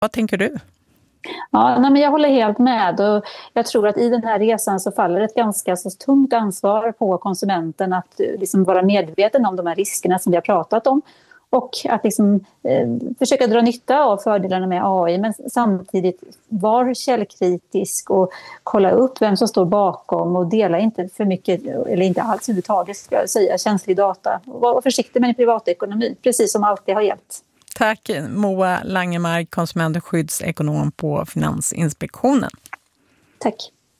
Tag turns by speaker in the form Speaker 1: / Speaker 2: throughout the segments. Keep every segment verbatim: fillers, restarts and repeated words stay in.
Speaker 1: Vad tänker du?
Speaker 2: Ja, nej, men jag håller helt med, och jag tror att i den här resan så faller ett ganska så tungt ansvar på konsumenten att liksom vara medveten om de här riskerna som vi har pratat om, och att liksom, eh, försöka dra nytta av fördelarna med A I, men samtidigt vara källkritisk och kolla upp vem som står bakom, och dela inte för mycket, eller inte alls överhuvudtaget ska jag säga, känslig data. Var försiktig med din privatekonomi, precis som alltid har gällt.
Speaker 1: Tack Moa Langemark, konsumentskyddsekonom på Finansinspektionen.
Speaker 2: Tack.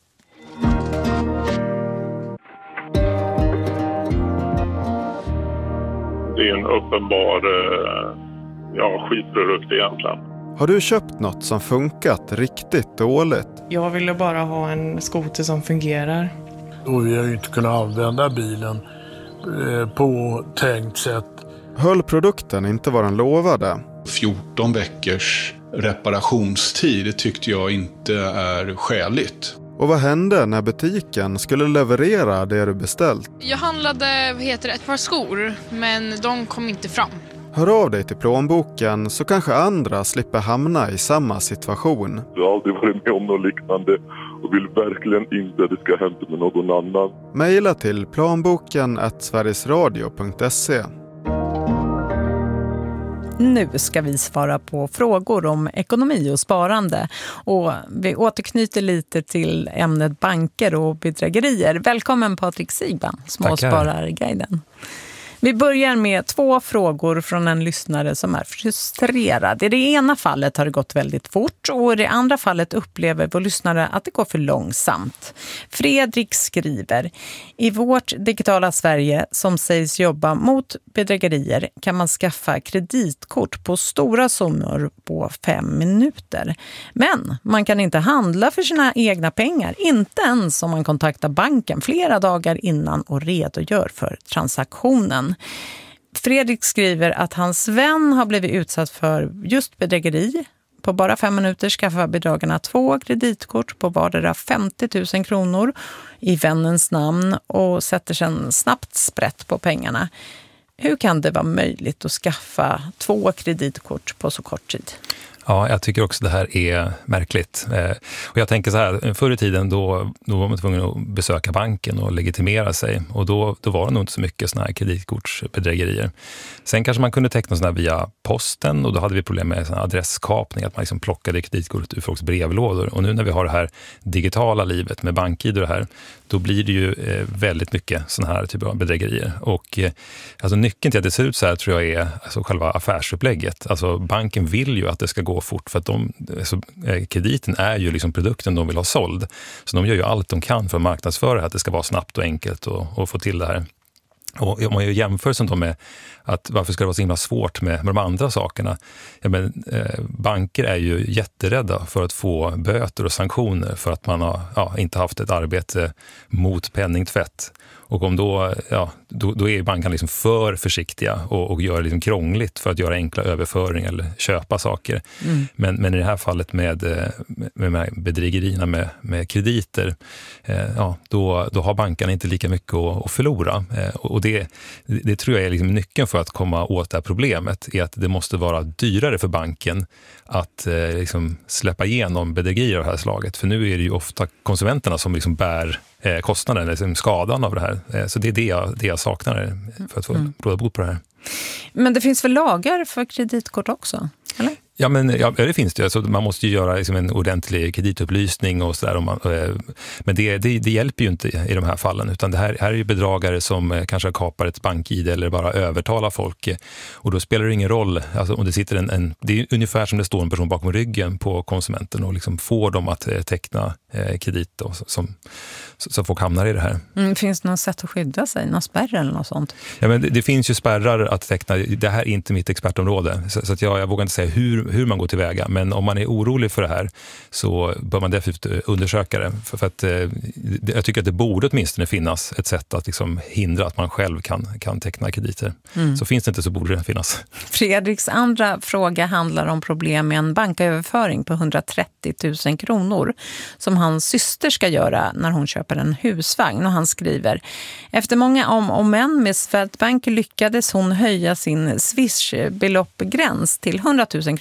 Speaker 3: Det är en uppenbar ja, skitprodukt egentligen.
Speaker 4: Har du köpt något som funkat riktigt dåligt?
Speaker 5: Jag ville bara ha en skoter som fungerar.
Speaker 6: Och vi har ju inte kunnat använda bilen på tänkt sätt.
Speaker 4: Höll produkten inte vad den lovade?
Speaker 7: fjorton veckors reparationstid tyckte jag inte är skäligt.
Speaker 4: Och vad hände när butiken skulle leverera det du beställt?
Speaker 8: Jag handlade vad heter det, ett par skor, men de kom inte fram.
Speaker 4: Hör av dig till Plånboken så kanske andra slipper hamna i samma situation.
Speaker 3: Jag har aldrig varit med om något liknande och vill verkligen inte att det ska hända med någon annan.
Speaker 4: Maila till plånboken at sverigesradio punkt se.
Speaker 1: Nu ska vi svara på frågor om ekonomi och sparande, och vi återknyter lite till ämnet banker och bedrägerier. Välkommen Patrik Sigban, Småspararguiden. Vi börjar med två frågor från en lyssnare som är frustrerad. I det ena fallet har det gått väldigt fort, och i det andra fallet upplever vår lyssnare att det går för långsamt. Fredrik skriver: i vårt digitala Sverige som sägs jobba mot bedrägerier kan man skaffa kreditkort på stora summor på fem minuter. Men man kan inte handla för sina egna pengar, inte ens om man kontaktar banken flera dagar innan och redogör för transaktionen. Fredrik skriver att hans vän har blivit utsatt för just bedrägeri. På bara fem minuter skaffar bedragarna två kreditkort på vardera femtio tusen kronor i vännens namn och sätter sedan snabbt sprätt på pengarna. Hur kan det vara möjligt att skaffa två kreditkort på så kort tid?
Speaker 9: Ja, jag tycker också det här är märkligt. Eh, och jag tänker så här, förr i tiden då, då var man tvungen att besöka banken och legitimera sig. Och då, då var det nog inte så mycket såna här kreditkortsbedrägerier. Sen kanske man kunde teckna såna här via posten, och då hade vi problem med såna adresskapning, att man liksom plockade kreditkortet ur folks brevlådor. Och nu när vi har det här digitala livet med BankID och det här, då blir det ju eh, väldigt mycket såna här typer av bedrägerier. Och eh, alltså nyckeln till att det ser ut så här tror jag är alltså själva affärsupplägget. Alltså banken vill ju att det ska gå fort, för att de, alltså, krediten är ju liksom produkten de vill ha såld. Så de gör ju allt de kan för att marknadsföra att det ska vara snabbt och enkelt och, och få till det här. Och om man ju jämför som med att varför ska det vara så himla svårt med, med de andra sakerna? Ja, men, eh, banker är ju jätterädda för att få böter och sanktioner för att man har ja, inte haft ett arbete mot penningtvätt. Och om då, ja, då, då är bankerna liksom för försiktiga och, och gör det liksom krångligt för att göra enkla överföringar eller köpa saker. Mm. Men, men i det här fallet med, med, med bedrägerierna med, med krediter, eh, ja, då, då har bankerna inte lika mycket att, att förlora. Eh, och det, det tror jag är liksom nyckeln för att komma åt det här problemet, är att det måste vara dyrare för banken att eh, liksom släppa igenom bedrägerier av det här slaget. För nu är det ju ofta konsumenterna som liksom bär eh, kostnaden, liksom skadan av det här. Eh, så det är det jag, det jag saknar för att få mm. råda bot på det här.
Speaker 1: Men det finns väl lagar för kreditkort också, eller?
Speaker 9: Ja, men ja, det finns det. Alltså, man måste ju göra liksom en ordentlig kreditupplysning och sådär. Eh, men det, det, det hjälper ju inte i de här fallen. Utan det här, här är ju bedragare som eh, kanske kapar ett bank-I D eller bara övertalar folk. Och då spelar det ingen roll. Alltså, om det sitter en, en, det är ungefär som det står en person bakom ryggen på konsumenten och liksom får dem att eh, teckna eh, kredit och, som, så folk hamnar i det här.
Speaker 1: Mm, finns det något sätt att skydda sig? Någon spärr eller något sånt?
Speaker 9: Ja, men det, det finns ju spärrar att teckna. Det här är inte mitt expertområde. Så, så att jag, jag vågar inte säga hur hur man går tillväga, men om man är orolig för det här så bör man definitivt undersöka det. För, för att, eh, jag tycker att det borde åtminstone finnas ett sätt att liksom hindra att man själv kan, kan teckna krediter. Mm. Så finns det inte så borde det finnas.
Speaker 1: Fredriks andra fråga handlar om problem med en banköverföring på hundratrettio tusen kronor som hans syster ska göra när hon köper en husvagn. Och han skriver: efter många om och men med Swedbank lyckades hon höja sin Swish-beloppgräns till hundra tusen kronor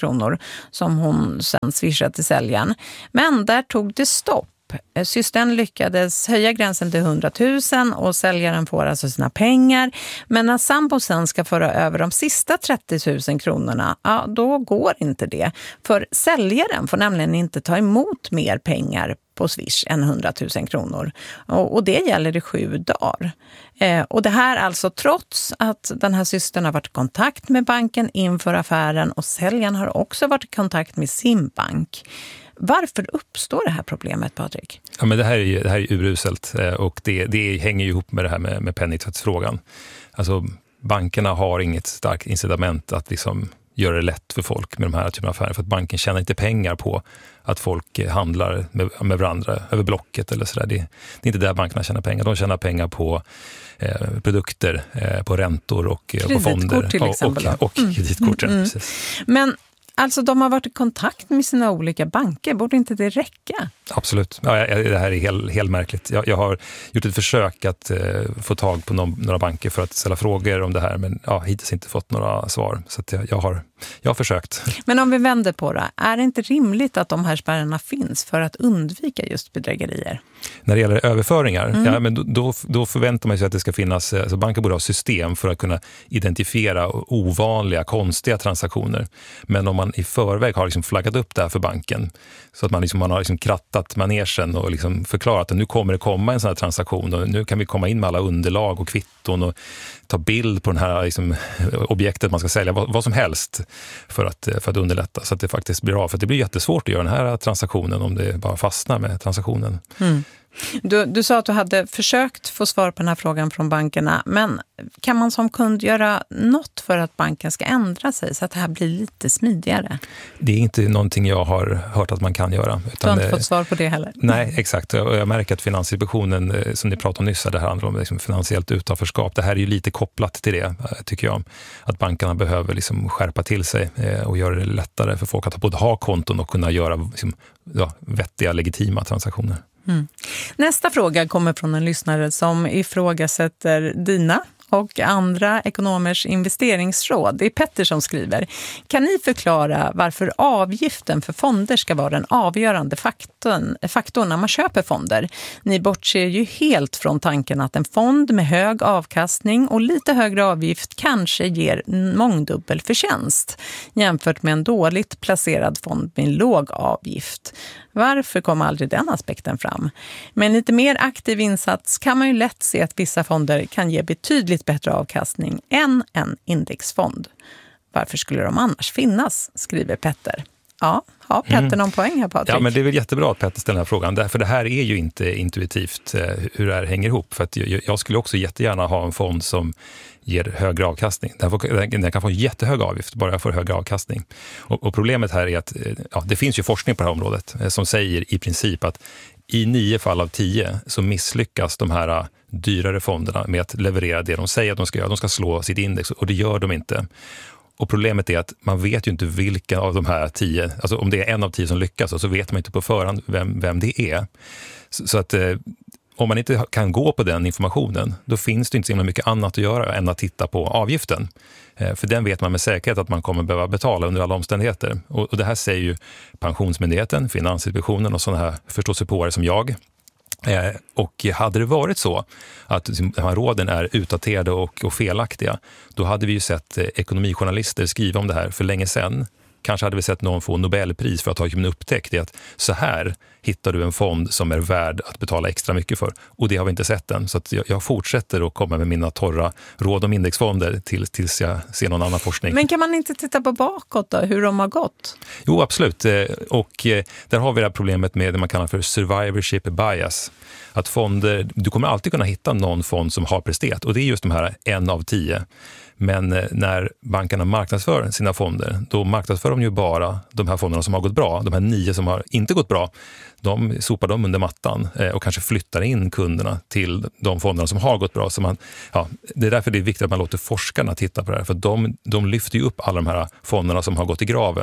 Speaker 1: kronor som hon sen swishade till säljaren. Men där tog det stopp. Systern lyckades höja gränsen till hundra tusen och säljaren får alltså sina pengar. Men när sambo sen ska föra över de sista trettio tusen kronorna, ja, då går inte det. För säljaren får nämligen inte ta emot mer pengar på Swish än hundra tusen kronor. Och, och det gäller i sju dagar. Eh, och det här alltså trots att den här systern har varit i kontakt med banken inför affären och säljaren har också varit i kontakt med sin bank. Varför uppstår det här problemet, Patrik?
Speaker 9: Ja, men det här är, det här är uruselt och det, det hänger ju ihop med det här med, med penningtvättsfrågan. Alltså, bankerna har inget starkt incitament att liksom göra det lätt för folk med de här typen av affärer, för att banken tjänar inte pengar på att folk handlar med, med varandra över blocket eller sådär. Det, det är inte där bankerna tjänar pengar. De tjänar pengar på eh, produkter, eh, på räntor och eh, på fonder.
Speaker 1: Till exempel.
Speaker 9: Och, och, och
Speaker 1: mm.
Speaker 9: kreditkorten.
Speaker 1: Mm. Men alltså de har varit i kontakt med sina olika banker. Borde inte det räcka?
Speaker 9: Absolut. Ja, det här är helt, helt märkligt. Jag, jag har gjort ett försök att eh, få tag på någon, några banker för att ställa frågor om det här. Men ja, hittills inte fått några svar. Så att jag, jag, har, jag har försökt.
Speaker 1: Men om vi vänder på det. Är det inte rimligt att de här spärrarna finns för att undvika just bedrägerier?
Speaker 9: När det gäller överföringar,
Speaker 1: mm.
Speaker 9: ja, men då, då förväntar man sig att det ska finnas, alltså banker borde ha system för att kunna identifiera ovanliga, konstiga transaktioner. Men om man i förväg har liksom flaggat upp det här för banken, så att man, liksom, man har liksom krattat manegen och liksom förklarat att nu kommer det komma en sån här transaktion och nu kan vi komma in med alla underlag och kvitton och ta bild på den här liksom, objektet man ska sälja, vad, vad som helst för att, för att underlätta så att det faktiskt blir av. För det blir jättesvårt att göra den här transaktionen om det bara fastnar med transaktionen.
Speaker 1: Mm. Du, du sa att du hade försökt få svar på den här frågan från bankerna, men kan man som kund göra något för att banken ska ändra sig så att det här blir lite smidigare?
Speaker 9: Det är inte någonting jag har hört att man kan göra. Utan
Speaker 1: du har inte
Speaker 9: det,
Speaker 1: fått svar på det heller?
Speaker 9: Nej, exakt. Jag märker att Finansinspektionen, som ni pratade om nyss, det här handlar om liksom finansiellt utanförskap. Det här är ju lite kopplat till det, tycker jag. Att bankerna behöver liksom skärpa till sig och göra det lättare för folk att både ha konton och kunna göra liksom, ja, vettiga, legitima transaktioner.
Speaker 1: Mm. Nästa fråga kommer från en lyssnare som ifrågasätter dina och andra ekonomers investeringsråd. Det är Petter som skriver. Kan ni förklara varför avgiften för fonder ska vara den avgörande faktorn, faktorn när man köper fonder? Ni bortser ju helt från tanken att en fond med hög avkastning och lite högre avgift kanske ger mångdubbel förtjänst jämfört med en dåligt placerad fond med en låg avgift. Varför kommer aldrig den aspekten fram? Med en lite mer aktiv insats kan man ju lätt se att vissa fonder kan ge betydligt bättre avkastning än en indexfond. Varför skulle de annars finnas, skriver Petter. Ja, har Petter mm. någon poäng här, Patrik?
Speaker 9: Ja, men det är väl jättebra att Petter ställer den här frågan. Därför det här är ju inte intuitivt eh, hur det här hänger ihop. För att jag, jag skulle också jättegärna ha en fond som ger högre avkastning. Den, får, den kan få en jättehög avgift bara jag får högre avkastning. Och, och problemet här är att ja, det finns ju forskning på det här området eh, som säger i princip att i nio fall av tio så misslyckas de här dyrare fonderna med att leverera det de säger att de ska göra. De ska slå sitt index och det gör de inte. Och problemet är att man vet ju inte vilka av de här tio, alltså om det är en av tio som lyckas så vet man inte på förhand vem, vem det är. Så, så att eh, om man inte kan gå på den informationen, då finns det inte så mycket annat att göra än att titta på avgiften. Eh, för den vet man med säkerhet att man kommer behöva betala under alla omständigheter. Och, och det här säger ju Pensionsmyndigheten, Finansinspektionen och sådana här förståsigpåare som jag. Eh, och hade det varit så att de här råden är utdaterade och, och felaktiga, då hade vi ju sett eh, ekonomijournalister skriva om det här för länge sedan. Kanske hade vi sett någon få Nobelpris för att ha upptäckt det att så här hittar du en fond som är värd att betala extra mycket för. Och det har vi inte sett än. Så att jag, jag fortsätter att komma med mina torra råd om indexfonder till, tills jag ser någon annan forskning.
Speaker 1: Men kan man inte titta på bakåt då, hur de har gått?
Speaker 9: Jo, absolut. Och där har vi det här problemet med det man kallar för survivorship bias. Att fonder, du kommer alltid kunna hitta någon fond som har presterat. Och det är just de här en av tio. Men när bankerna marknadsför sina fonder, då marknadsför de ju bara de här fonderna som har gått bra. De här nio som har inte gått bra, de sopar dem under mattan och kanske flyttar in kunderna till de fonderna som har gått bra. Så man, ja, det är därför det är viktigt att man låter forskarna titta på det här. För de, de lyfter ju upp alla de här fonderna som har gått i graven.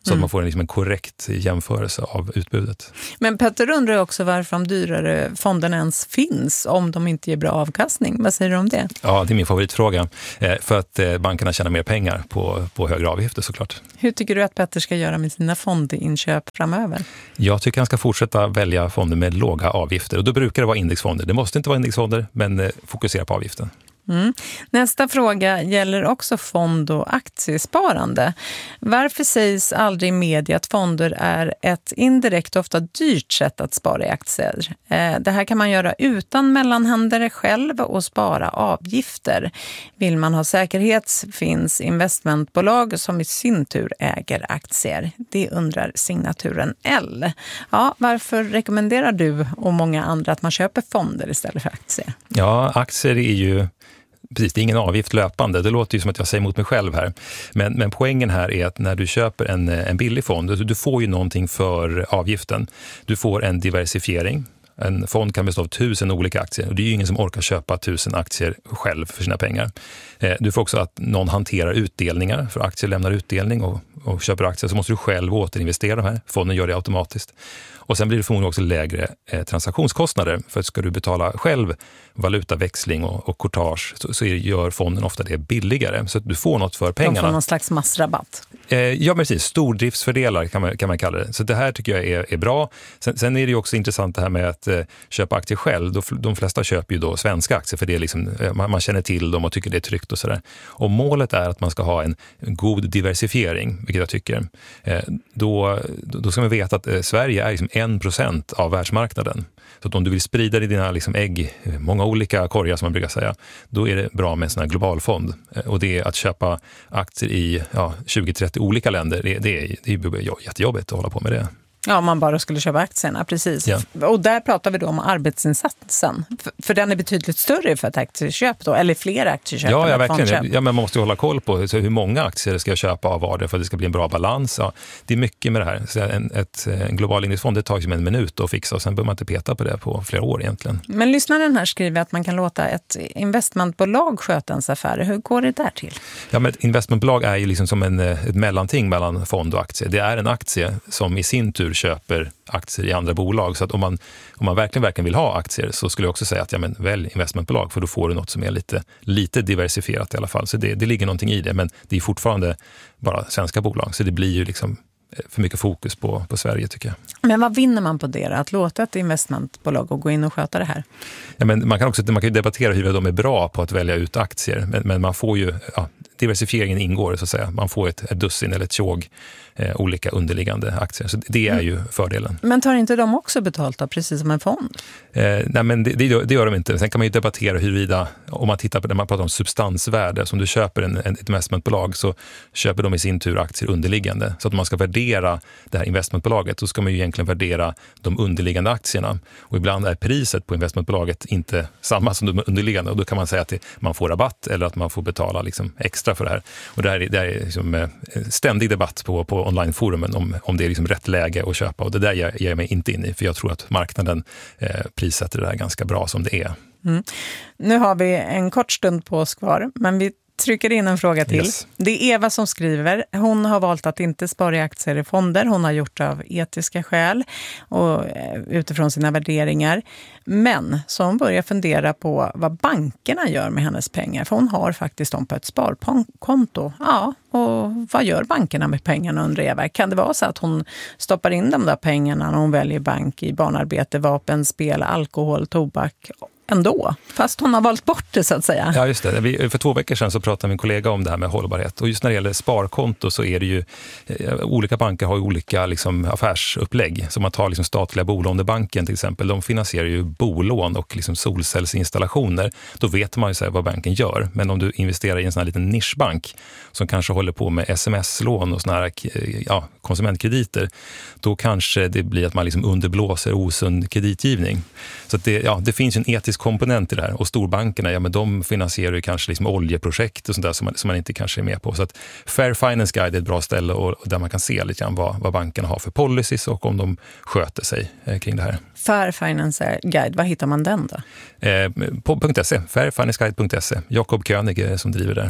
Speaker 9: Så mm. att man får en, liksom en korrekt jämförelse av utbudet.
Speaker 1: Men Petter undrar också varför de dyrare fonderna ens finns om de inte ger bra avkastning. Vad säger du om det?
Speaker 9: Ja, det är min favoritfråga. Eh, för att eh, bankerna tjänar mer pengar på, på högre avgifter såklart.
Speaker 1: Hur tycker du att Petter ska göra med sina fondinköp framöver?
Speaker 9: Jag tycker han ska fortsätta välja fonder med låga avgifter. Och då brukar det vara indexfonder. Det måste inte vara indexfonder, men eh, fokusera på avgiften.
Speaker 1: Mm. Nästa fråga gäller också fond- och aktiesparande. Varför sägs aldrig i media att fonder är ett indirekt och ofta dyrt sätt att spara i aktier? Eh, det här kan man göra utan mellanhänder själv och spara avgifter. Vill man ha säkerhet finns investmentbolag som i sin tur äger aktier. Det undrar signaturen L. Ja, varför rekommenderar du och många andra att man köper fonder istället för aktier?
Speaker 9: Ja, aktier är ju... Precis, det är ingen avgift löpande. Det låter ju som att jag säger emot mig själv här. Men, men poängen här är att när du köper en, en billig fond, du, du får ju någonting för avgiften. Du får en diversifiering. En fond kan bestå av tusen olika aktier. Och det är ju ingen som orkar köpa tusen aktier själv för sina pengar. Eh, du får också att någon hanterar utdelningar. För aktier lämnar utdelning och, och köper aktier så måste du själv återinvestera de här. Fonden gör det automatiskt. Och sen blir det förmodligen också lägre eh, transaktionskostnader. För ska du betala själv valutaväxling och, och courtage så, så gör fonden ofta det billigare. Så att du får något för pengarna.
Speaker 1: De får någon slags massrabatt.
Speaker 9: Eh, ja, precis. Stordriftsfördelar kan man, kan man kalla det. Så det här tycker jag är, är bra. Sen, sen är det ju också intressant det här med att eh, köpa aktier själv. De, de flesta köper ju då svenska aktier för det är liksom, eh, man, man känner till dem och tycker det är tryggt och sådär. Och målet är att man ska ha en god diversifiering, vilket jag tycker. Eh, då, då ska man veta att eh, Sverige är liksom en procent av världsmarknaden. Så att om du vill sprida i dina liksom ägg, många olika korgar som man brukar säga, då är det bra med en sån här globalfond. Och det är att köpa aktier i ja, tjugo trettio olika länder, det, det, är, det är jättejobbigt att hålla på med det.
Speaker 1: Ja, om man bara skulle köpa aktierna, precis.
Speaker 9: Ja.
Speaker 1: Och där pratar vi då om arbetsinsatsen. För, för den är betydligt större för ett aktieköp då, eller fler aktieköp.
Speaker 9: Ja, ja verkligen. Ja, men man måste ju hålla koll på så hur många aktier ska jag köpa av var det för att det ska bli en bra balans. Ja, det är mycket med det här. Så en, ett, en global indexfond, det tar ju en minut att fixa och sen behöver man inte peta på det på flera år egentligen.
Speaker 1: Men lyssnaren här skriver att man kan låta ett investmentbolag sköta ens affärer. Hur går det där till?
Speaker 9: Ja, men ett investmentbolag är ju liksom som en, ett mellanting mellan fond och aktie. Det är en aktie som i sin tur köper aktier i andra bolag. Så att om man, om man verkligen, verkligen vill ha aktier så skulle jag också säga att ja, men välj investmentbolag för då får du något som är lite, lite diversifierat i alla fall. Så det, det ligger någonting i det, men det är fortfarande bara svenska bolag. Så det blir ju liksom för mycket fokus på, på Sverige tycker jag.
Speaker 1: Men vad vinner man på det? Att låta ett investmentbolag gå in och sköta det här?
Speaker 9: Ja, men man kan också man kan ju debattera hur de är bra på att välja ut aktier. Men, men man får ju, ja, diversifieringen ingår så att säga. Man får ett, ett dussin eller ett tjog eh, olika underliggande aktier. Så det är ju fördelen.
Speaker 1: Men tar inte de också betalt då, precis som en fond?
Speaker 9: Eh, nej men det, det, det gör de inte. Sen kan man ju debattera huruvida, om man tittar på när man pratar om substansvärde, som du köper en, en, ett investmentbolag så köper de i sin tur aktier underliggande. Så att om man ska värdera det här investmentbolaget så ska man ju egentligen värdera de underliggande aktierna. Och ibland är priset på investmentbolaget inte samma som de underliggande och då kan man säga att det, man får rabatt eller att man får betala liksom extra för det här. Och det här är, det här är liksom, eh, ständig debatt på, på onlineforumen om, om det är liksom rätt läge att köpa och det där ger, ger jag mig inte in i för jag tror att marknaden eh, prissätter det här ganska bra som det är.
Speaker 1: Mm. Nu har vi en kort stund på oss kvar men vi trycker in en fråga till. Yes. Det är Eva som skriver. Hon har valt att inte spara i aktier i fonder. Hon har gjort det av etiska skäl och utifrån sina värderingar. Men så hon börjar fundera på vad bankerna gör med hennes pengar. För hon har faktiskt dem på ett sparkonto. Ja, och vad gör bankerna med pengarna undrar Eva? Kan det vara så att hon stoppar in de där pengarna när hon väljer bank i barnarbete, vapen, spel, alkohol, tobak ändå, fast hon har valt bort det så att säga.
Speaker 9: Ja just det, vi, för två veckor sedan så pratade min kollega om det här med hållbarhet och just när det gäller sparkonto så är det ju eh, olika banker har ju olika liksom, affärsupplägg. Så man tar liksom, statliga bolånebanken till exempel, de finansierar ju bolån och liksom, solcellsinstallationer. Då vet man ju så här, vad banken gör, men om du investerar i en sån här liten nischbank som kanske håller på med sms-lån och såna här ja, konsumentkrediter, då kanske det blir att man liksom underblåser osund kreditgivning. Så att det, ja, det finns ju en etisk komponent i det här. Och storbankerna, ja men de finansierar ju kanske liksom oljeprojekt och sånt där som man, som man inte kanske är med på. Så att Fair Finance Guide är ett bra ställe och, och där man kan se lite grann vad, vad bankerna har för policies och om de sköter sig eh, kring det här.
Speaker 1: Fair Finance Guide, vad hittar man den då?
Speaker 9: Eh, på .se, fair finance guide punkt se. Jakob König är som driver där.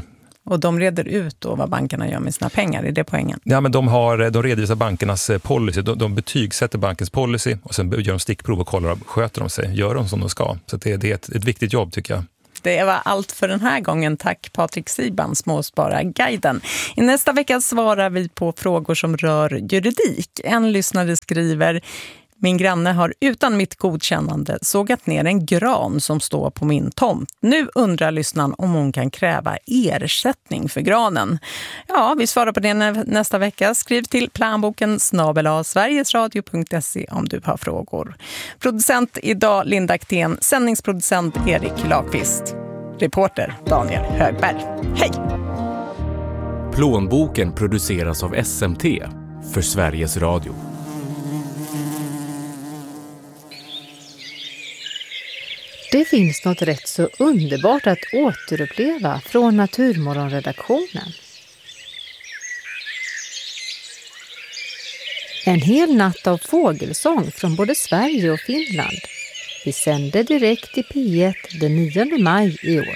Speaker 1: Och de reder ut då vad bankerna gör med sina pengar, är det poängen?
Speaker 9: Ja, men de, har, de redovisar bankernas policy, de, de betygsätter bankens policy och sen gör de stickprov och kollar, sköter de sig, gör de som de ska. Så det, det är ett, ett viktigt jobb tycker jag.
Speaker 1: Det var allt för den här gången. Tack Patrik Sigban, Småspararguiden. I nästa vecka svarar vi på frågor som rör juridik. En lyssnare skriver: min granne har utan mitt godkännande sågat ner en gran som står på min tomt. Nu undrar lyssnaren om hon kan kräva ersättning för granen. Ja, vi svarar på det nästa vecka. Skriv till planboken snabel-a sverigesradio punkt se om du har frågor. Producent idag Linda Aktén, sändningsproducent Erik Lagerqvist. Reporter Daniel Högberg. Hej!
Speaker 10: Plånboken produceras av S M T för Sveriges Radio.
Speaker 11: Det finns något rätt så underbart att återuppleva från Naturmorgonredaktionen. En hel natt av fågelsång från både Sverige och Finland. Vi sände direkt i P ett den nionde maj i år.